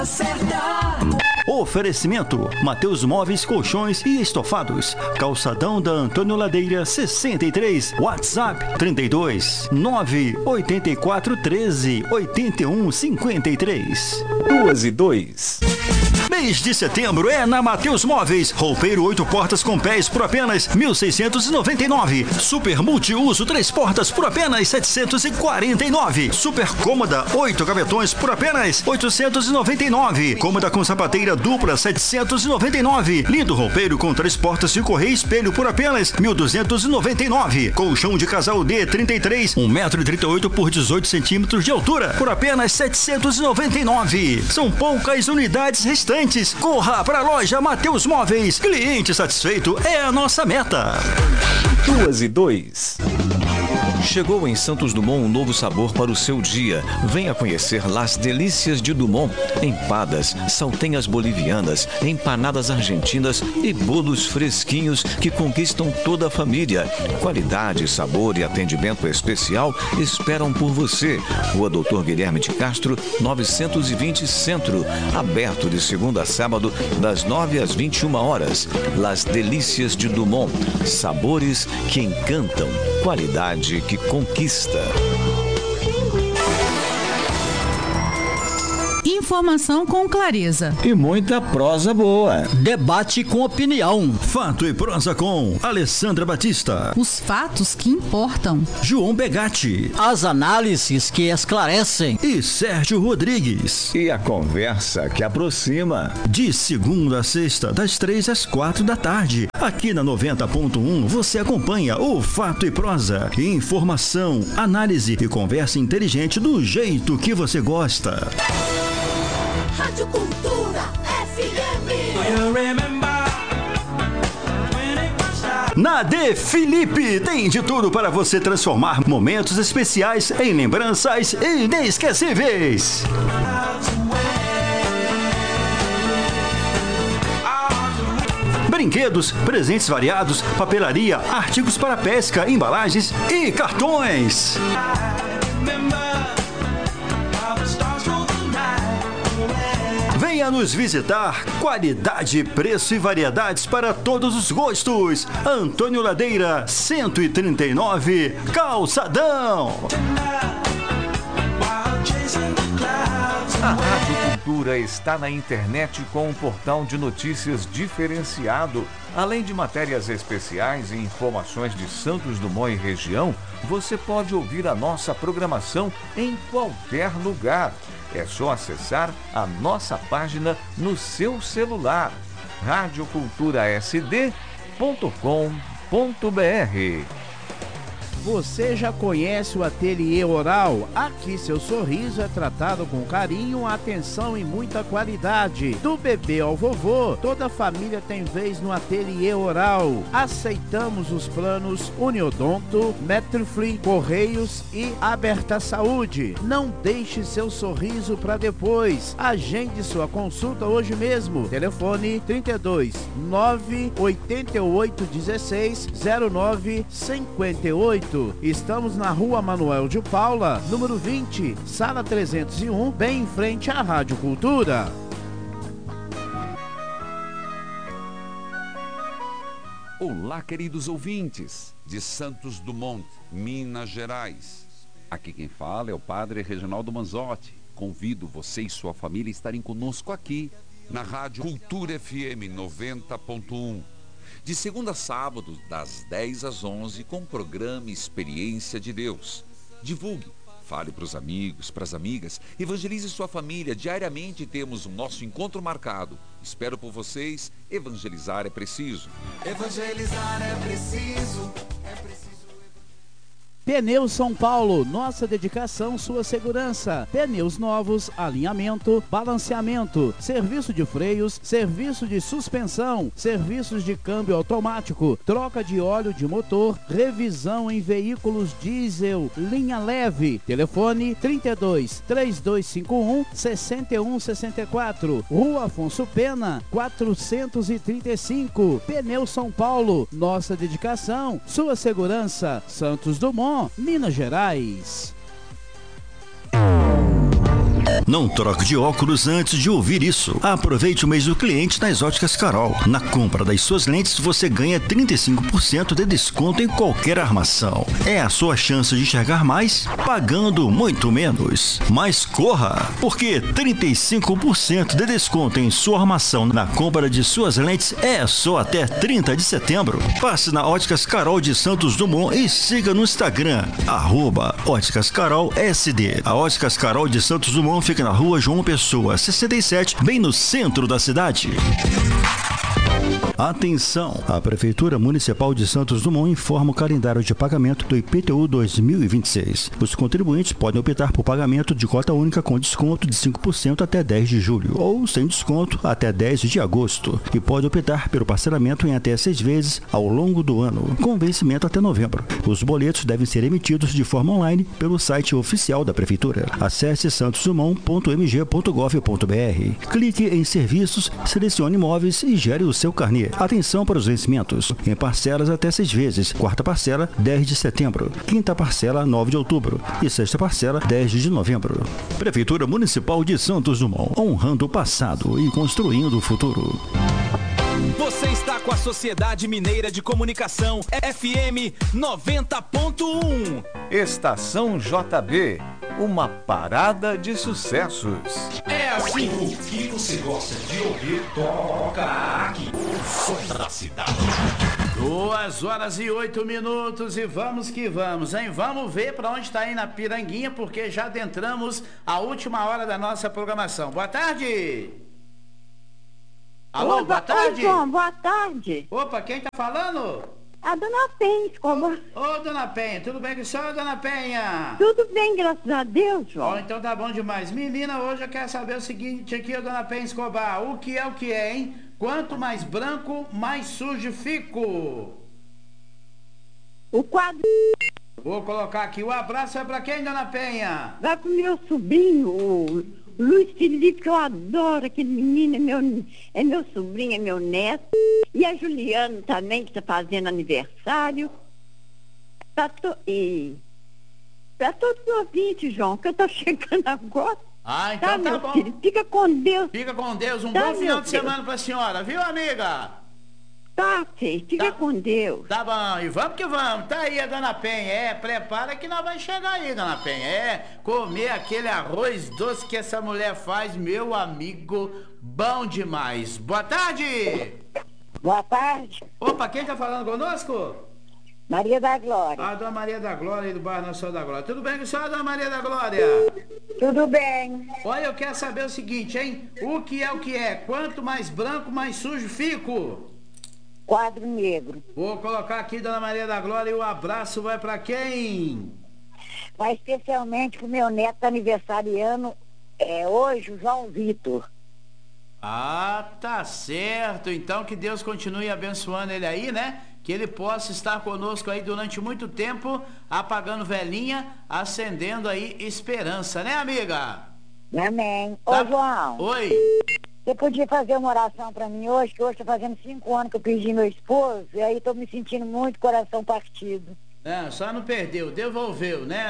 Oferecimento: Mateus Móveis, Colchões e Estofados. Calçadão da Antônio Ladeira 63. WhatsApp 32 984 13 81 53. 2:02. Mês de setembro é na Mateus Móveis. Roupeiro 8 portas com pés por apenas 1.699. Super multiuso 3 portas por apenas 749. Super cômoda 8 gavetões por apenas 899. Cômoda com sapateira dupla 799. Lindo roupeiro com 3 portas de correia e espelho por apenas 1.299. Colchão de casal D 33, 1,38 m por 18 cm de altura por apenas 799. São poucas unidades restantes. Corra para a loja Mateus Móveis. Cliente satisfeito é a nossa meta. 2:02. Chegou em Santos Dumont um novo sabor para o seu dia. Venha conhecer Las Delícias de Dumont. Empadas, saltenhas bolivianas, empanadas argentinas e bolos fresquinhos que conquistam toda a família. Qualidade, sabor e atendimento especial esperam por você. Rua Doutor Guilherme de Castro, 920 Centro. Aberto de segunda a sábado, das 9 às 21 horas. Las Delícias de Dumont. Sabores que encantam. Qualidade que conquista. Informação com clareza e muita prosa boa. Debate com opinião. Fato e prosa com Alessandra Batista. Os fatos que importam. João Begatti. As análises que esclarecem. E Sérgio Rodrigues. E a conversa que aproxima. De segunda a sexta, das 3 às 4 da tarde. Aqui na 90.1 você acompanha o Fato e Prosa. Informação, análise e conversa inteligente do jeito que você gosta. Rádio Cultura FM. Na De Felipe tem de tudo para você transformar momentos especiais em lembranças inesquecíveis. Brinquedos, presentes variados, papelaria, artigos para pesca, embalagens e cartões. Venha nos visitar. Qualidade, preço e variedades para todos os gostos. Antônio Ladeira, 139, Calçadão. A Rádio Cultura está na internet com um portal de notícias diferenciado. Além de matérias especiais e informações de Santos Dumont e região, você pode ouvir a nossa programação em qualquer lugar. É só acessar a nossa página no seu celular, radioculturasd.com.br. Você já conhece o Ateliê Oral? Aqui seu sorriso é tratado com carinho, atenção e muita qualidade. Do bebê ao vovô, toda a família tem vez no Ateliê Oral. Aceitamos os planos Uniodonto, Metrofree, Correios e Aberta Saúde. Não deixe seu sorriso para depois. Agende sua consulta hoje mesmo. Telefone 32 988 16 09 58. Estamos na Rua Manuel de Paula, número 20, sala 301, bem em frente à Rádio Cultura. Olá, queridos ouvintes de Santos Dumont, Minas Gerais. Aqui quem fala é o Padre Reginaldo Manzotti. Convido você e sua família a estarem conosco aqui na Rádio Cultura FM 90.1. De segunda a sábado, das 10 às 11, com o programa Experiência de Deus. Divulgue, fale para os amigos, para as amigas, evangelize sua família. Diariamente temos o nosso encontro marcado. Espero por vocês. Evangelizar é preciso. Evangelizar é preciso. É preciso. Pneus São Paulo, nossa dedicação, sua segurança. Pneus novos, alinhamento, balanceamento, serviço de freios, serviço de suspensão, serviços de câmbio automático, troca de óleo de motor, revisão em veículos diesel, linha leve. Telefone 32 3251 6164. Rua Afonso Pena, 435. Pneus São Paulo, nossa dedicação, sua segurança. Santos Dumont, Minas Gerais. Não troque de óculos antes de ouvir isso. Aproveite o mês do cliente nas Óticas Carol. Na compra das suas lentes, você ganha 35% de desconto em qualquer armação. É a sua chance de enxergar mais, pagando muito menos. Mas corra, porque 35% de desconto em sua armação na compra de suas lentes é só até 30 de setembro. Passe na Óticas Carol de Santos Dumont e siga no Instagram, @Óticas Carol SD. A Óticas Carol de Santos Dumont fica na rua João Pessoa, 67, bem no centro da cidade. Atenção! A Prefeitura Municipal de Santos Dumont informa o calendário de pagamento do IPTU 2026. Os contribuintes podem optar por pagamento de cota única com desconto de 5% até 10 de julho ou sem desconto até 10 de agosto e pode optar pelo parcelamento em até 6 vezes ao longo do ano, com vencimento até novembro. Os boletos devem ser emitidos de forma online pelo site oficial da Prefeitura. Acesse santosdumont.mg.gov.br. Clique em Serviços, selecione Imóveis e gere o seu carnê. Atenção para os vencimentos. Em parcelas até 6 vezes. Quarta parcela, 10 de setembro. Quinta parcela, 9 de outubro. E sexta parcela, 10 de novembro. Prefeitura Municipal de Santos Dumont. Honrando o passado e construindo o futuro. Você está com a Sociedade Mineira de Comunicação, FM 90.1. Estação JB, uma parada de sucessos. É assim, o que você gosta de ouvir, toca aqui. O som da cidade. 2h08 e vamos que vamos, hein? Vamos ver para onde está aí na Piranguinha, porque já adentramos a última hora da nossa programação. Boa tarde! Alô, boa tarde? Oi, João, boa tarde. Opa, quem tá falando? A dona Penha, como... Ô, dona Penha, tudo bem com a senhora, dona Penha? Tudo bem, graças a Deus, João. Ó, então tá bom demais. Menina, hoje eu quero saber o seguinte aqui, ô, dona Penha Escobar. O que é, hein? Quanto mais branco, mais sujo fico. O quadro... Vou colocar aqui. O abraço é pra quem, dona Penha? Vai pro meu sobrinho, o Luiz Felipe, que eu adoro aquele menino, é meu sobrinho, é meu neto. E a Juliana também, que tá fazendo aniversário. E pra todos os ouvintes, João, que eu tô chegando agora. Ah, então tá bom. Filho, fica com Deus. Fica com Deus. Um bom final de semana pra senhora, viu, amiga? Tá, filho. Fica com Deus. Tá bom, e vamos que vamos. Tá aí a dona Penha. Prepara que nós vamos chegar aí, dona Penha. Comer aquele arroz doce que essa mulher faz, meu amigo, bom demais. Boa tarde. Boa tarde. Opa, quem tá falando conosco? Maria da Glória. A dona Maria da Glória aí do bairro Nossa Senhora da Glória. Tudo bem com a senhora, dona Maria da Glória? Tudo bem. Olha, eu quero saber o seguinte, hein? O que é? Quanto mais branco, mais sujo fico. Quadro negro. Vou colocar aqui, dona Maria da Glória, e o abraço vai pra quem? Vai especialmente pro meu neto aniversariando hoje, o João Vitor. Ah, tá certo. Então que Deus continue abençoando ele aí, né? Que ele possa estar conosco aí durante muito tempo, apagando velhinha, acendendo aí esperança, né, amiga? Amém. Tá. Ô, João. Oi. Você podia fazer uma oração pra mim hoje, que hoje tá fazendo 5 anos que eu perdi meu esposo, e aí tô me sentindo muito coração partido. Não, só não perdeu, devolveu, né?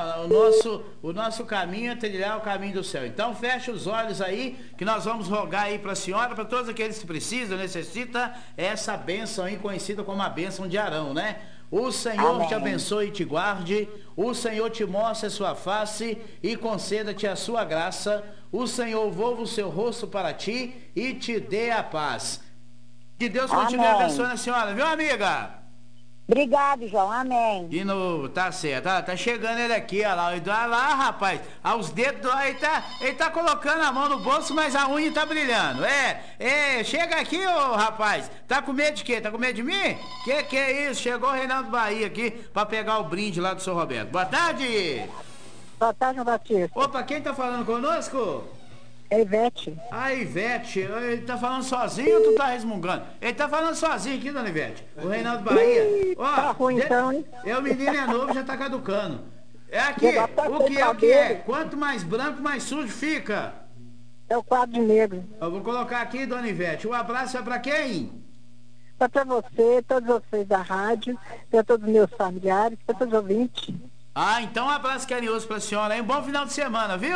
O nosso caminho é trilhar o caminho do céu. Então feche os olhos aí, que nós vamos rogar aí pra senhora, pra todos aqueles que precisam, necessitam essa bênção aí, conhecida como a bênção de Arão, né? O Senhor Amém. te abençoe e te guarde, o Senhor te mostre a sua face e conceda-te a sua graça, o Senhor volva o seu rosto para ti e te dê a paz. Que Deus continue abençoando a senhora, viu, amiga? Obrigado, João. Amém. De novo, tá certo. Tá chegando ele aqui, olha lá. Olha lá, rapaz. Os dedos, ele tá colocando a mão no bolso, mas a unha tá brilhando. Chega aqui, ô rapaz. Tá com medo de quê? Tá com medo de mim? Que é isso? Chegou o Reinaldo Bahia aqui pra pegar o brinde lá do seu Roberto. Boa tarde. Boa tarde, João Batista. Opa, quem tá falando conosco? É Ivete. A Ivete, ele tá falando sozinho ou tu tá resmungando? Ele tá falando sozinho aqui, dona Ivete. O Reinaldo Bahia. Ó, tá ruim então, hein? O menino é novo, já tá caducando. É aqui, o que é? Quanto mais branco, mais sujo fica. É o quadro negro. Eu vou colocar aqui, dona Ivete. O abraço é pra quem? Pra você, todos vocês da rádio, pra todos os meus familiares, pra todos os ouvintes. Ah, então um abraço carinhoso pra senhora aí. Um bom final de semana, viu?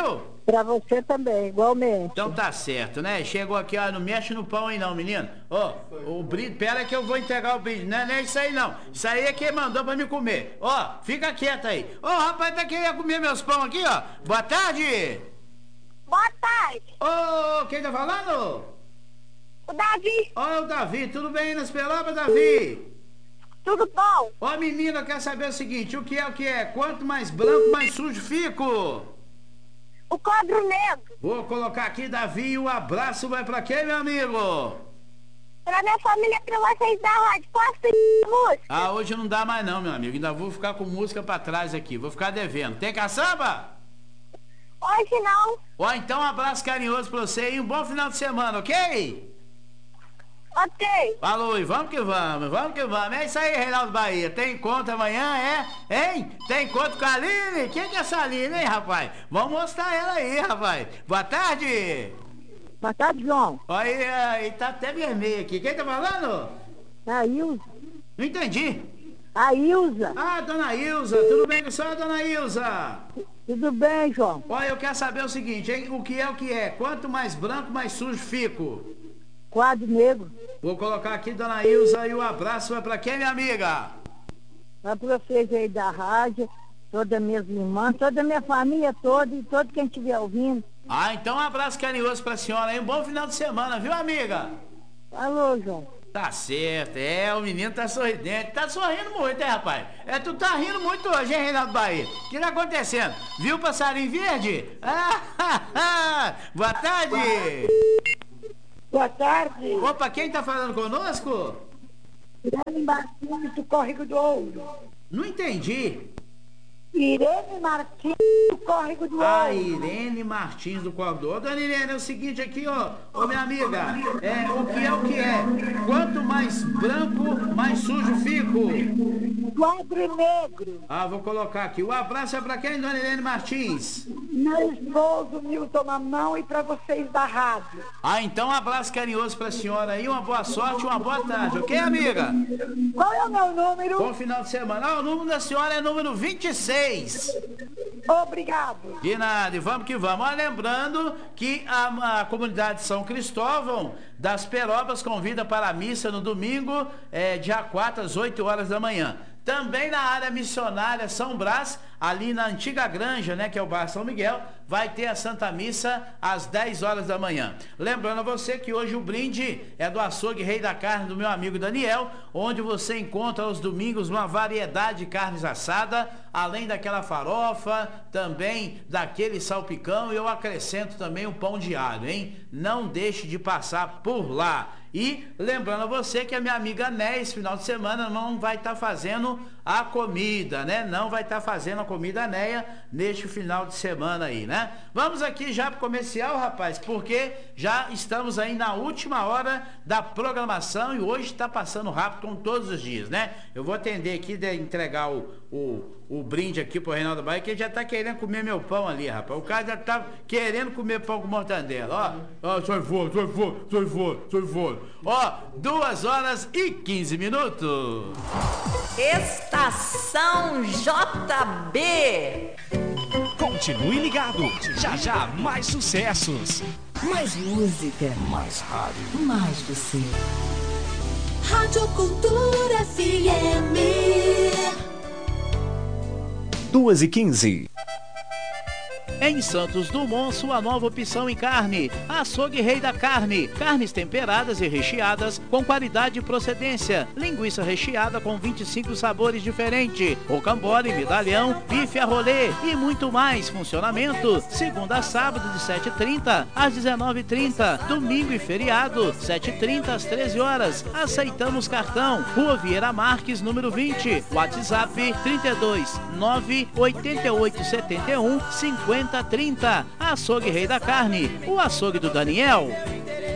Pra você também, igualmente. Então tá certo, né? Chegou aqui, ó, não mexe no pão aí não, menino. Ó, o brinde, pera que eu vou entregar o brinde. Não é isso aí não. Isso aí é quem mandou pra me comer. Ó, fica quieto aí. Ó, rapaz, tá querendo comer meus pão aqui, ó. Boa tarde. Boa tarde. Ô, quem tá falando? O Davi. Ó, o Davi, tudo bem aí nas Pelopas, Davi? Tudo bom? Ó, menina, quer saber o seguinte, o que é? Quanto mais branco, mais sujo fico. O quadro negro. Vou colocar aqui, Davi, o abraço vai pra quem, meu amigo? Pra minha família, pra vocês da rádio. Posso pedir música? Ah, hoje não dá mais não, meu amigo. Ainda vou ficar com música pra trás aqui. Vou ficar devendo. Tem caçamba? Hoje não. Ó, então um abraço carinhoso pra você e um bom final de semana, ok? Ok. Falou, e vamos que vamos, vamos que vamos. É isso aí, Reinaldo Bahia. Tem encontro amanhã, é? Hein? Tem encontro com a Aline? Quem que é essa Aline, hein, rapaz? Vamos mostrar ela aí, rapaz. Boa tarde. Boa tarde, João. Olha aí, tá até vermelho aqui. Quem tá falando? A Ilza. Não entendi. A Ilza. Ah, dona Ilza. Tudo bem com a senhora, dona Ilza? Tudo bem, João. Olha, eu quero saber o seguinte, hein? O que é? Quanto mais branco, mais sujo fico. Quadro negro. Vou colocar aqui, dona Ilza, e o abraço vai pra quem, minha amiga? Vai pra vocês aí da rádio, todas minhas irmãs, toda a minha família toda e todo quem estiver ouvindo. Ah, então um abraço carinhoso pra senhora aí, um bom final de semana, viu, amiga? Alô, João. Tá certo, o menino tá sorridente, tá sorrindo muito, hein, rapaz? Tu tá rindo muito hoje, hein, Reinaldo Bahia? O que tá acontecendo? Viu o passarinho verde? Boa tarde! Boa tarde. Opa, quem tá falando conosco? Irene Martins do Córrego do Ouro. Não entendi. Irene Martins do Córrego do Ouro. Ah, Irene Martins do Córrego do Ouro. Dona Irene, é o seguinte aqui, ó. Ô, minha amiga, o que é? Quanto mais branco, mais sujo fico. Quadro negro. Ah, vou colocar aqui. O abraço é pra quem, Dona Irene Martins? Meu esposo, Milton Mamão, e pra vocês da rádio. Ah, então um abraço carinhoso pra senhora aí, uma boa sorte, uma boa tarde, ok, amiga? Qual é o meu número? Bom final de semana. Ah, o número da senhora é número 26. Obrigado. De nada, e vamos que vamos. Olha, lembrando que a comunidade de São Cristóvão das Pelopas convida para a missa no domingo, dia 4 às 8 horas da manhã. Também na área missionária São Brás, ali na antiga granja, né, que é o bairro São Miguel, vai ter a Santa Missa às 10 horas da manhã. Lembrando a você que hoje o brinde é do açougue Rei da Carne do meu amigo Daniel, onde você encontra aos domingos uma variedade de carnes assadas, além daquela farofa, também daquele salpicão, e eu acrescento também o pão de alho, hein? Não deixe de passar por lá. E lembrando a você que a minha amiga Né, esse final de semana, não vai estar fazendo a comida, né? Não vai estar fazendo a comida Neia neste final de semana aí, né? Vamos aqui já pro comercial, rapaz, porque já estamos aí na última hora da programação e hoje está passando rápido como todos os dias, né? Eu vou atender aqui, entregar o brinde aqui pro Reinaldo Bahia, que ele já tá querendo comer meu pão ali, rapaz. O cara já tá querendo comer pão com mortandela, ó. Sai fora. Ó, 2 horas e 15 minutos. Estação JB. Continue ligado, já mais sucessos. Mais música. Mais rádio. Mais você. Rádio Cultura FM. 2h15. Em Santos Dumont, sua nova opção em carne. Açougue Rei da Carne. Carnes temperadas e recheadas com qualidade e procedência. Linguiça recheada com 25 sabores diferentes. Rocambole, medalhão, bife a rolê e muito mais. Funcionamento segunda a sábado de 7h30 às 19h30. Domingo e feriado 7h30 às 13 horas. Aceitamos cartão. Rua Vieira Marques, número 20. WhatsApp 32 98871 5030. Açougue Rei da Carne, o açougue do Daniel.